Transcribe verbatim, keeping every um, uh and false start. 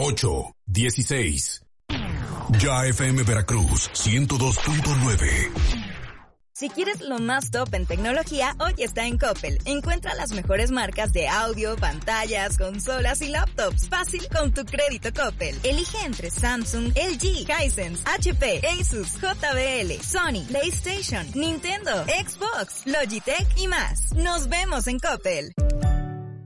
ocho, dieciséis. Ya F M Veracruz, ciento dos punto nueve. Si quieres lo más top en tecnología, hoy está en Coppel. Encuentra las mejores marcas de audio, pantallas, consolas y laptops. Fácil con tu crédito Coppel. Elige entre Samsung, L G, Hisense, H P, Asus, J B L, Sony, PlayStation, Nintendo, Xbox, Logitech y más. Nos vemos en Coppel.